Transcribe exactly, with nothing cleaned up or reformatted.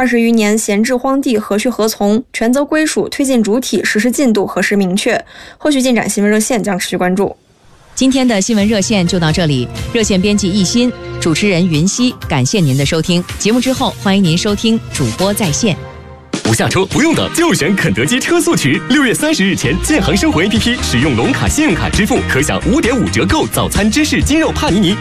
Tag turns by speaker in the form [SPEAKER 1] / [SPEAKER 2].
[SPEAKER 1] 二十余年闲置荒地何去何从？权责归属、推进主体、实施进度何时明确？后续进展，新闻热线将持续关注。
[SPEAKER 2] 今天的新闻热线就到这里，热线编辑一心，主持人云溪，感谢您的收听。节目之后，欢迎您收听主播在线。
[SPEAKER 3] 不下车不用等，就选肯德基车速渠。六月三十日前，建行生活 A P P 使用龙卡信用卡支付，可享五点五折购早餐芝士鸡肉帕尼尼，